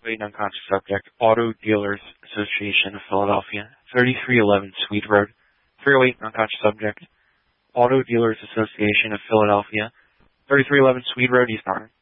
308 unconscious subject, Auto Dealers Association of Philadelphia, 3311 Sweet Road. 308 unconscious subject, Auto Dealers Association of Philadelphia, 3311 Sweet Road, East Orange.